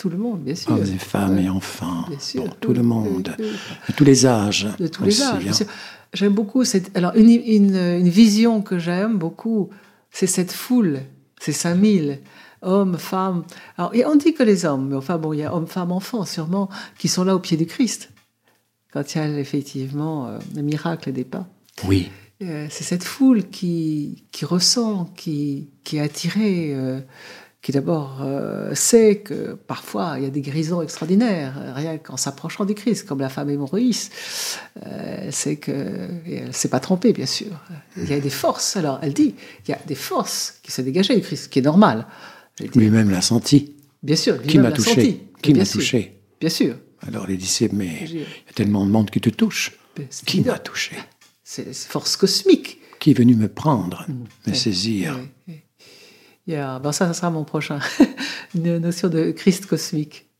Tout le monde, bien sûr. Hommes et femmes et enfants. Bien sûr. Tout le monde. De tous les âges. De tous aussi, les âges, bien hein. sûr. J'aime beaucoup alors une vision que j'aime beaucoup, c'est cette foule, ces 5000 hommes, femmes. Alors, et on dit que les hommes, mais enfin bon, il y a hommes, femmes, enfants sûrement, qui sont là au pied du Christ, quand il y a effectivement le miracle des pas. Oui. C'est cette foule qui ressent, qui est attirée, qui d'abord sait que parfois il y a des guérisons extraordinaires, rien qu'en s'approchant du Christ, comme la femme hémorroïs. Elle sait que, et elle ne s'est pas trompée, bien sûr. Il y a des forces. Alors elle dit, il y a des forces qui se dégageaient du Christ, ce qui est normal. Lui-même l'a senti. Bien sûr, Qui m'a l'a touché senti. Qui Bien m'a sûr. touché Bien sûr. Alors les disciples, mais il y a tellement de monde qui te touche. Qui m'a touché? C'est force cosmique. Qui est venu me prendre, me saisir? Oui. Ça sera mon prochain. Une notion de Christ cosmique.